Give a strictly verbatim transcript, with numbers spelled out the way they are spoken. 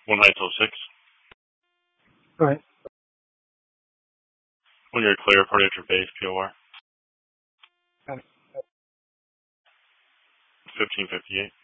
One height till six. Right. When you're clear, party at your base, P O R. Got it. fifteen fifty-eight.